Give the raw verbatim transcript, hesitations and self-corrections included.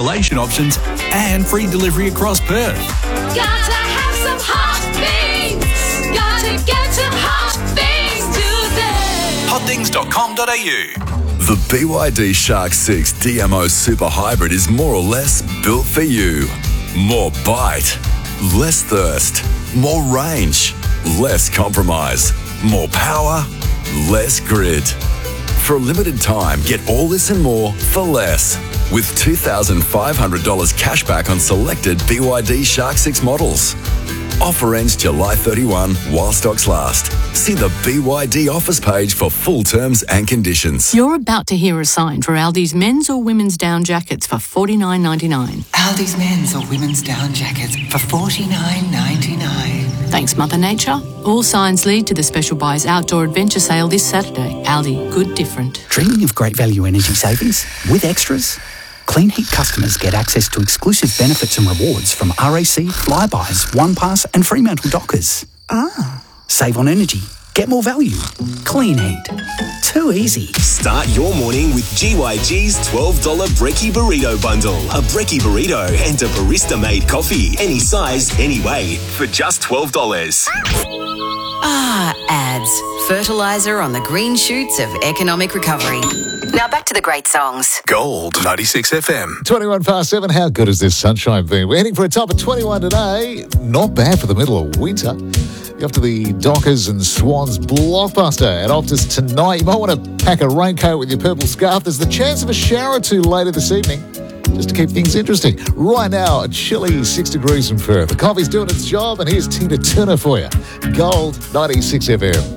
installation options and free delivery across Perth. Gotta have some hot things. Gotta get some hot things today. hot things dot com dot a u. The B Y D Shark six D M O Super Hybrid is more or less built for you. More bite, less thirst, more range, less compromise, more power, less grid. For a limited time, get all this and more for less. With two thousand five hundred dollars cash back on selected B Y D Shark six models. Offer ends July thirty-first while stocks last. See the B Y D offers page for full terms and conditions. You're about to hear a sign for Aldi's men's or women's down jackets for forty-nine ninety-nine. Aldi's men's or women's down jackets for forty-nine ninety-nine. Thanks, Mother Nature. All signs lead to the Special Buys Outdoor Adventure Sale this Saturday. Aldi, good different. Dreaming of great value energy savings with extras? Clean Heat customers get access to exclusive benefits and rewards from R A C, Flybuys, OnePass and Fremantle Dockers. Ah. Save on energy. Get more value. Clean Heat. Too easy. Start your morning with G Y G's twelve dollars Brekkie Burrito Bundle. A Brekkie Burrito and a barista-made coffee. Any size, any way. For just twelve dollars. Ah, ads. Fertiliser on the green shoots of economic recovery. Now back to the great songs. Gold ninety-six F M. twenty-one past seven. How good has this sunshine been? We're heading for a top of twenty-one today. Not bad for the middle of winter. You're off to the Dockers and Swans blockbuster at Optus tonight. You might want to pack a raincoat with your purple scarf. There's the chance of a shower or two later this evening, just to keep things interesting. Right now, a chilly six degrees in Perth. The coffee's doing its job, and here's Tina Turner for you. Gold ninety-six F M.